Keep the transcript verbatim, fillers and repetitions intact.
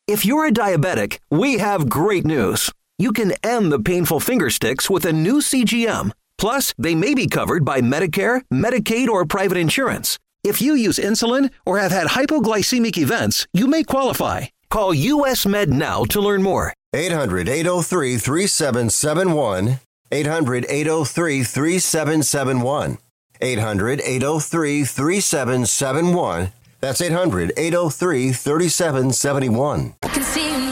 If you're a diabetic, we have great news. You can end the painful finger sticks with a new C G M. Plus, they may be covered by Medicare, Medicaid, or private insurance. If you use insulin or have had hypoglycemic events, you may qualify. Call U S Med now to learn more. eight hundred, eight oh three, three seven seven one. eight hundred, eight oh three, three seven seven one. eight hundred, eight oh three, three seven seven one. That's eight hundred, eight oh three, three seven seven one. I can see